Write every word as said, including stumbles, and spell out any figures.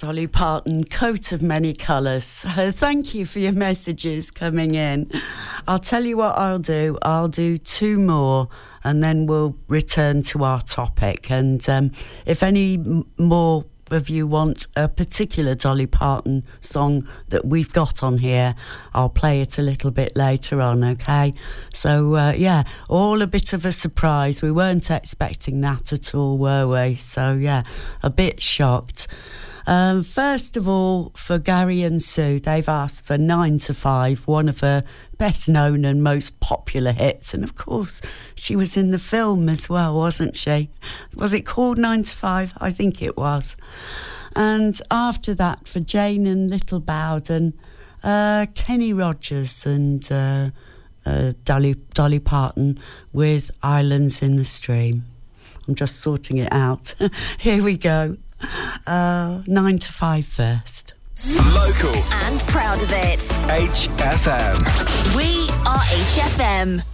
Dolly Parton, Coat of Many Colours. Uh, thank you for your messages coming in. I'll tell you what I'll do. I'll do two more and then we'll return to our topic. And um, if any m- more of you want a particular Dolly Parton song that we've got on here, I'll play it a little bit later on, okay? So, uh, yeah, all a bit of a surprise. We weren't expecting that at all, were we? So, yeah, a bit shocked. Um, first of all, for Gary and Sue, they've asked for Nine to Five, one of her best known and most popular hits. And of course, she was in the film as well, wasn't she? Was it called Nine to Five? I think it was. And after that, for Jane and Little Bowden, uh, Kenny Rogers and uh, uh, Dolly, Dolly Parton with Islands in the Stream. I'm just sorting it out. Here we go. Uh, nine to five first. Local and proud of it. H F M. We are H F M.